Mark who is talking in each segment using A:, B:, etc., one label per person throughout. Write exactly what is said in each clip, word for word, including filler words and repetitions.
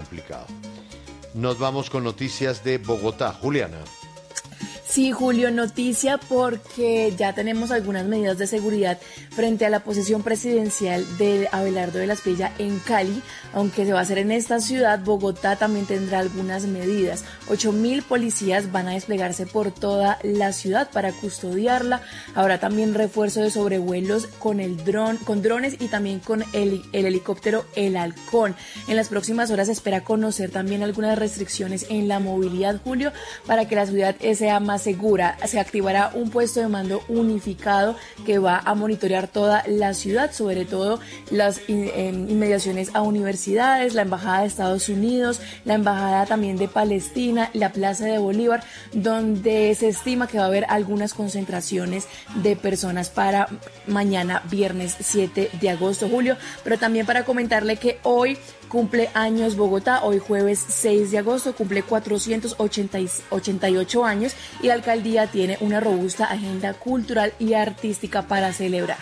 A: complicado. Nos vamos con noticias de Bogotá. Juliana.
B: Sí, Julio, noticia porque ya tenemos algunas medidas de seguridad frente a la posesión presidencial de Abelardo de la Espriella en Cali, aunque se va a hacer en esta ciudad. Bogotá también tendrá algunas medidas. Ocho mil policías van a desplegarse por toda la ciudad para custodiarla. Habrá también refuerzo de sobrevuelos con el dron, con drones y también con el, el helicóptero El Halcón. En las próximas horas se espera conocer también algunas restricciones en la movilidad, Julio, para que la ciudad sea más segura. Se activará un puesto de mando unificado que va a monitorear toda la ciudad, sobre todo las inmediaciones a universidades, la Embajada de Estados Unidos, la Embajada también de Palestina, la Plaza de Bolívar, donde se estima que va a haber algunas concentraciones de personas para mañana, viernes siete de agosto, Julio. Pero también para comentarle que hoy cumple años Bogotá, hoy jueves seis de agosto, cumple cuatrocientos ochenta y ocho años y la alcaldía tiene una robusta agenda cultural y artística para celebrar.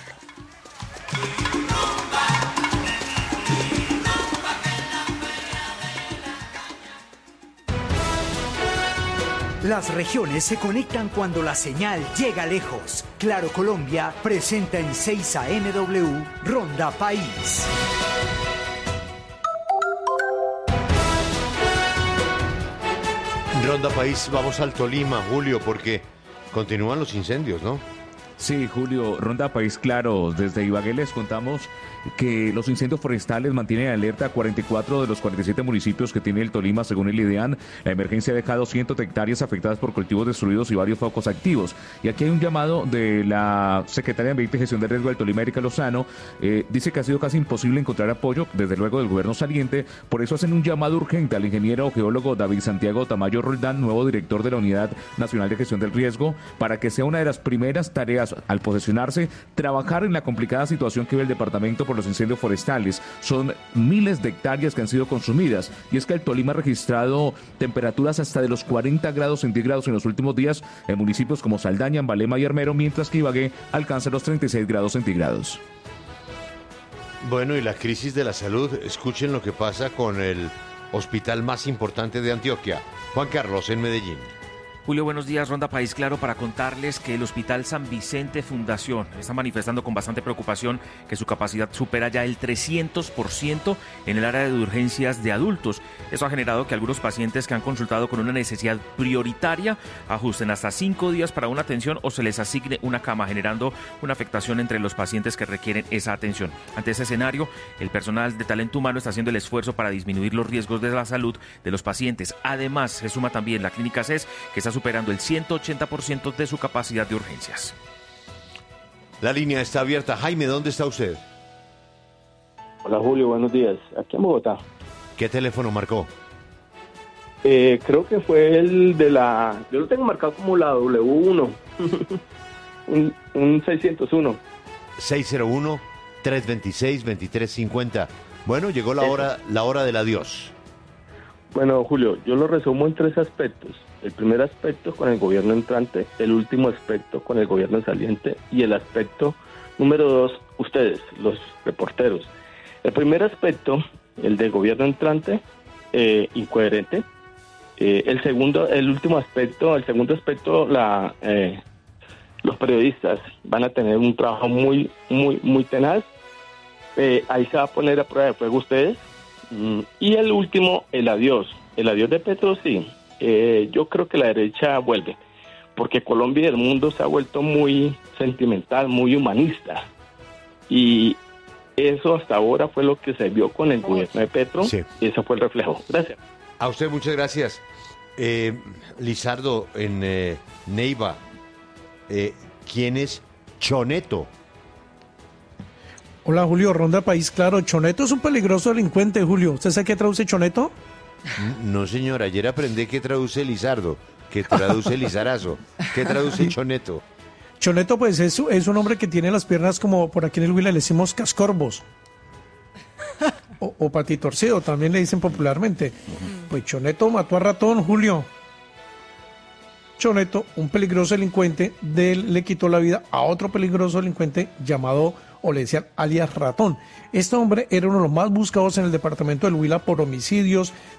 C: Las regiones se conectan cuando la señal llega lejos. Claro Colombia presenta en seis A M W Ronda País.
A: Ronda País, vamos al Tolima, Julio, porque continúan los incendios, ¿no?
D: Sí, Julio, Ronda País, claro, desde Ibagué les contamos que los incendios forestales mantienen alerta a cuarenta y cuatro de los cuarenta y siete municipios que tiene el Tolima, según el IDEAN. La emergencia ha dejado cientos de hectáreas afectadas por cultivos destruidos y varios focos activos. Y aquí hay un llamado de la Secretaria de Ambiente y Gestión de Riesgo del Tolima, Erika Lozano. Eh, dice que ha sido casi imposible encontrar apoyo, desde luego, del gobierno saliente. Por eso hacen un llamado urgente al ingeniero geólogo David Santiago Tamayo Roldán, nuevo director de la Unidad Nacional de Gestión del Riesgo, para que sea una de las primeras tareas al posesionarse, trabajar en la complicada situación que vive el departamento por los incendios forestales. Son miles de hectáreas que han sido consumidas, y es que el Tolima ha registrado temperaturas hasta de los cuarenta grados centígrados en los últimos días en municipios como Saldaña, Ambalema y Armero, mientras que Ibagué alcanza los treinta y seis grados centígrados.
A: Bueno, y la crisis de la salud, escuchen lo que pasa con el hospital más importante de Antioquia, Juan Carlos, en Medellín.
E: Julio, buenos días. Ronda País Claro para contarles que el Hospital San Vicente Fundación está manifestando con bastante preocupación que su capacidad supera ya el trescientos por ciento en el área de urgencias de adultos. Eso ha generado que algunos pacientes que han consultado con una necesidad prioritaria ajusten hasta cinco días para una atención o se les asigne una cama, generando una afectación entre los pacientes que requieren esa atención. Ante ese escenario, el personal de talento humano está haciendo el esfuerzo para disminuir los riesgos de la salud de los pacientes. Además, se suma también la Clínica C E S, que está superando el ciento ochenta por ciento de su capacidad de urgencias.
A: La línea está abierta. Jaime, ¿dónde está usted?
F: Hola Julio, buenos días. Aquí en Bogotá.
A: ¿Qué teléfono marcó?
F: Eh, creo que fue el de la... Yo lo tengo marcado como la W uno. un, un seiscientos uno.
A: seis cero uno, tres dos seis, dos tres cinco cero. Bueno, llegó la hora, la hora del adiós.
F: Bueno, Julio, yo lo resumo en tres aspectos. El primer aspecto con el gobierno entrante, el último aspecto con el gobierno saliente y el aspecto número dos, ustedes, los reporteros. El primer aspecto, el del gobierno entrante, eh, incoherente. Eh, el segundo, el último aspecto, el segundo aspecto, la, eh, los periodistas van a tener un trabajo muy, muy, muy tenaz. Eh, ahí se va a poner a prueba de fuego ustedes. Mm, y el último, el adiós. El adiós de Petro, sí. Eh, yo creo que la derecha vuelve, porque Colombia y el mundo se ha vuelto muy sentimental, muy humanista, y eso hasta ahora fue lo que se vio con el gobierno de Petro, sí. Y eso fue el reflejo. Gracias.
A: A usted muchas gracias. Eh, Lizardo, en eh, Neiva, eh, ¿quién es Choneto?
G: Hola Julio, Ronda País Claro. Choneto es un peligroso delincuente, Julio. ¿Usted sabe qué traduce Choneto?
A: No, señor, ayer aprendí que traduce Lizardo, que traduce Lizarazo, que traduce Choneto.
G: Choneto, pues, es, es un hombre que tiene las piernas como por aquí en el Huila le decimos cascorbos. O, o patitorcido, también le dicen popularmente. Pues Choneto mató a Ratón, Julio. Choneto, un peligroso delincuente, de él le quitó la vida a otro peligroso delincuente llamado, o le decían alias Ratón. Este hombre era uno de los más buscados en el departamento del Huila por homicidios,